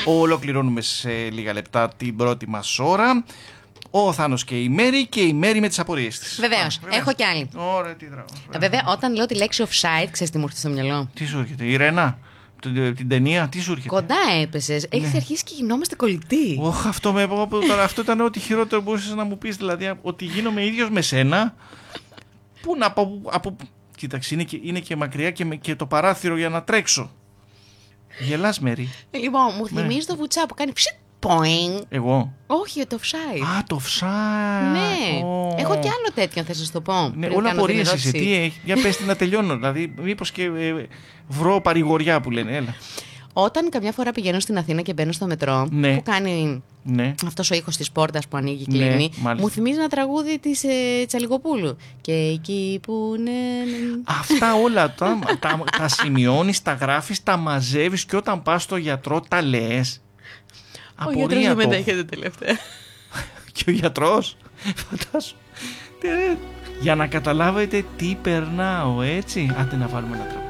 Ολοκληρώνουμε σε λίγα λεπτά την πρώτη μας ώρα. Ο Θάνος και η Μέρη, και η Μέρη με τις απορίες της. Βεβαίως. Έχω κι άλλη. Ωραία, τι δράμα. Βέβαια, όταν λέω τη λέξη offside, ξέρεις τι μου έρχεται στο μυαλό? Τι σου έρχεται, η Ρένα, την ταινία, τι σου έρχεται? Κοντά έπεσες. Έχεις αρχίσει και γινόμαστε κολλητοί. Όχι, αυτό ήταν ό,τι χειρότερο μπορούσες να μου πεις. Δηλαδή, ότι γίνομαι ίδιος με σένα. Πού να από. Κοίταξε, είναι και μακριά και το παράθυρο για να τρέξω. Γελάς, Μέρη? Λοιπόν, μου θυμίζει το βουτσά που κάνει ψιτ, ποing. Εγώ? Όχι, το offside. Α, το offside. Ναι. Έχω κι άλλο τέτοιο, θα σας το πω. Ναι, όλα απορίες είσαι. Τι έχει? Για πες τι να τελειώνω. Δηλαδή, μήπως και βρω παρηγοριά που λένε. Έλα. Όταν καμιά φορά πηγαίνω στην Αθήνα και μπαίνω στο μετρό, Ναι. που κάνει αυτός ο ήχος της πόρτας που ανοίγει και κλείνει, μάλιστα. μου θυμίζει ένα τραγούδι της Τσαλιγοπούλου. Και εκεί που ναι. Αυτά όλα τα σημειώνεις, τα γράφεις, τα μαζεύεις, και όταν πας στο γιατρό τα λες. Ο γιατρός δεν μετέχεται τελευταία. Και ο γιατρός, φαντάσου. Για να καταλάβετε τι περνάω, έτσι. Άντε να βάλουμε ένα τραγούδι.